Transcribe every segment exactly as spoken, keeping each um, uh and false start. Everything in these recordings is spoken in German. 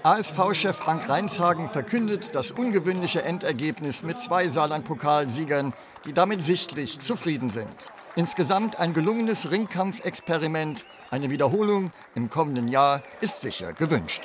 A S V-Chef Frank Reinshagen verkündet das ungewöhnliche Endergebnis mit zwei Saarland-Pokalsiegern, die damit sichtlich zufrieden sind. Insgesamt ein gelungenes Ringkampfexperiment. Eine Wiederholung im kommenden Jahr ist sicher gewünscht.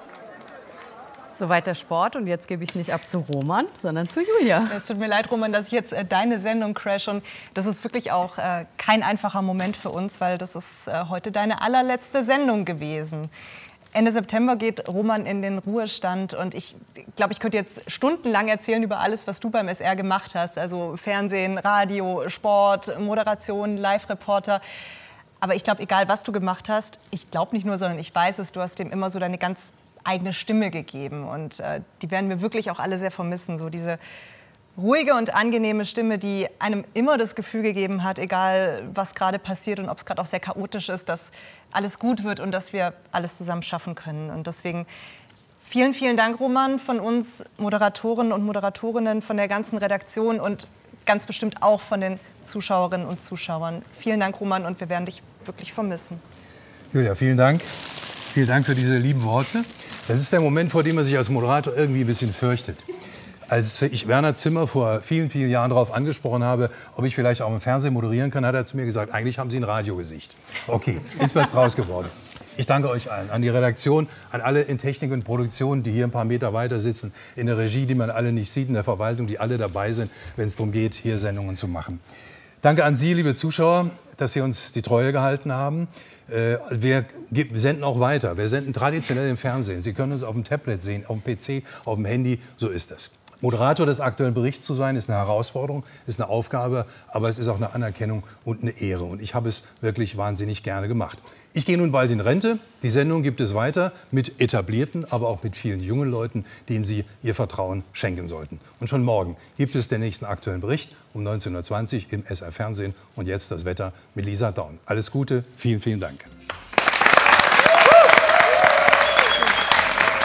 Soweit der Sport, und jetzt gebe ich nicht ab zu Roman, sondern zu Julia. Es tut mir leid, Roman, dass ich jetzt äh, deine Sendung crash, und das ist wirklich auch äh, kein einfacher Moment für uns, weil das ist äh, heute deine allerletzte Sendung gewesen. Ende September geht Roman in den Ruhestand, und ich glaube, ich könnte jetzt stundenlang erzählen über alles, was du beim S R gemacht hast, also Fernsehen, Radio, Sport, Moderation, Live-Reporter. Aber ich glaube, egal was du gemacht hast, ich glaube nicht nur, sondern ich weiß es, du hast dem immer so deine ganz eigene Stimme gegeben, und äh, die werden wir wirklich auch alle sehr vermissen. So diese ruhige und angenehme Stimme, die einem immer das Gefühl gegeben hat, egal was gerade passiert und ob es gerade auch sehr chaotisch ist, dass alles gut wird und dass wir alles zusammen schaffen können. Und deswegen vielen, vielen Dank, Roman, von uns Moderatoren und Moderatorinnen, von der ganzen Redaktion und ganz bestimmt auch von den Zuschauerinnen und Zuschauern. Vielen Dank, Roman, und wir werden dich wirklich vermissen. Julia, vielen Dank. Vielen Dank für diese lieben Worte. Das ist der Moment, vor dem man sich als Moderator irgendwie ein bisschen fürchtet. Als ich Werner Zimmer vor vielen, vielen Jahren darauf angesprochen habe, ob ich vielleicht auch im Fernsehen moderieren kann, hat er zu mir gesagt, eigentlich haben Sie ein Radiogesicht. Okay, ist was draus geworden. Ich danke euch allen, an die Redaktion, an alle in Technik und Produktion, die hier ein paar Meter weiter sitzen, in der Regie, die man alle nicht sieht, in der Verwaltung, die alle dabei sind, wenn es darum geht, hier Sendungen zu machen. Danke an Sie, liebe Zuschauer, dass Sie uns die Treue gehalten haben. Äh, wir senden auch weiter. Wir senden traditionell im Fernsehen. Sie können uns auf dem Tablet sehen, auf dem P C, auf dem Handy. So ist das. Moderator des aktuellen Berichts zu sein, ist eine Herausforderung, ist eine Aufgabe, aber es ist auch eine Anerkennung und eine Ehre. Und ich habe es wirklich wahnsinnig gerne gemacht. Ich gehe nun bald in Rente. Die Sendung gibt es weiter mit etablierten, aber auch mit vielen jungen Leuten, denen Sie Ihr Vertrauen schenken sollten. Und schon morgen gibt es den nächsten aktuellen Bericht um neunzehn Uhr zwanzig im S R Fernsehen. Und jetzt das Wetter mit Lisa Daun. Alles Gute, vielen, vielen Dank.